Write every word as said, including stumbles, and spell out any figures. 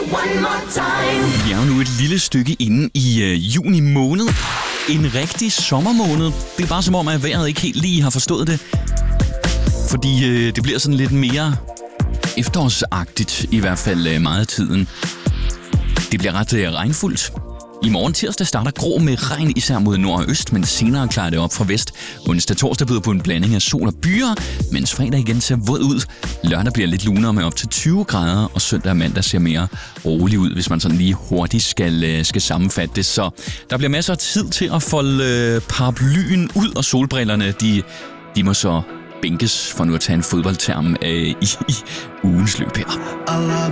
Vi er jo nu et lille stykke inde i øh, juni måned. En rigtig sommermåned. Det er bare som om, at vejret ikke helt lige har forstået det. Fordi øh, det bliver sådan lidt mere efterårsagtigt, i hvert fald øh, meget af tiden. Det bliver ret øh, regnfuldt. I morgen tirsdag starter grå med regn, især mod nord og øst, men senere klarer det op fra vest. Onsdag torsdag byder på en blanding af sol og byer, mens fredag igen ser våd ud. Lørdag bliver lidt lunere med op til tyve grader, og søndag og mandag ser mere rolig ud, hvis man sådan lige hurtigt skal, skal sammenfatte det. Så der bliver masser af tid til at folde paraplyen ud, og solbrillerne, de, de må så bænkes, for nu at tage en fodboldterm øh, i, i ugens løb her.